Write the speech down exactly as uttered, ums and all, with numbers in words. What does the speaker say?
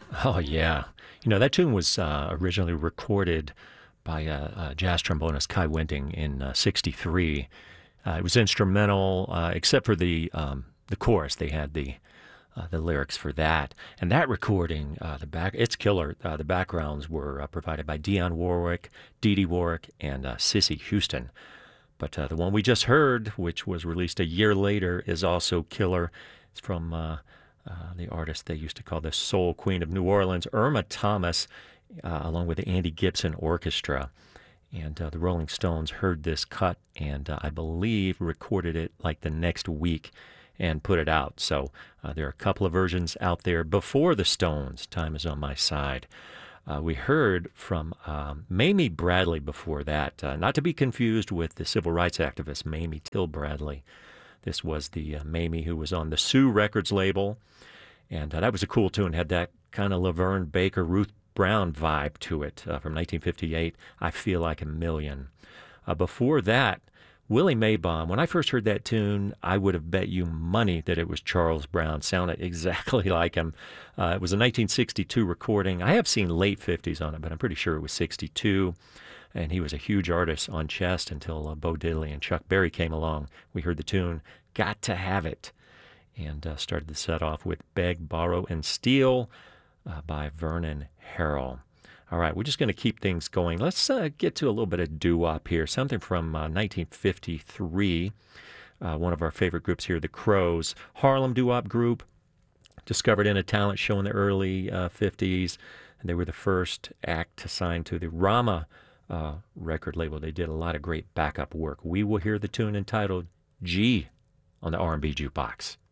Oh, yeah. You know, that tune was uh, originally recorded by uh, uh, jazz trombonist Kai Winting in uh, sixty-three. Uh, it was instrumental, uh, except for the um, the chorus. They had the uh, the lyrics for that. And that recording, uh, the back, it's killer. Uh, the backgrounds were uh, provided by Dionne Warwick, Dee Dee Warwick, and uh, Cissy Houston. But uh, the one we just heard, which was released a year later, is also killer. It's from uh, uh, the artist they used to call the Soul Queen of New Orleans, Irma Thomas, uh, along with the Andy Gibson Orchestra. And uh, the Rolling Stones heard this cut and uh, I believe recorded it like the next week and put it out. So uh, there are a couple of versions out there before the Stones. Time is on my side. Uh, we heard from um, Mamie Bradley before that, uh, not to be confused with the civil rights activist Mamie Till Bradley. This was the uh, Mamie who was on the Sue Records label, and uh, that was a cool tune. Had that kind of Laverne Baker, Ruth Brown vibe to it uh, from nineteen fifty-eight. I Feel Like a Million. Uh, before that, Willie Maybom. When I first heard that tune, I would have bet you money that it was Charles Brown. Sounded exactly like him. Uh, it was a nineteen sixty-two recording. I have seen late fifties on it, but I'm pretty sure it was sixty-two. And he was a huge artist on Chest until uh, Bo Diddley and Chuck Berry came along. We heard the tune Got to Have It, and uh, started the set off with Beg, Borrow, and Steal uh, by Vernon Harrell. All right, we're just going to keep things going. Let's uh, get to a little bit of doo-wop here, something from uh, nineteen fifty-three. Uh, one of our favorite groups here, the Crows, Harlem doo-wop group, discovered in a talent show in the early uh, fifties. And they were the first act to sign to the Rama uh, record label. They did a lot of great backup work. We will hear the tune entitled G on the R and B Jukebox.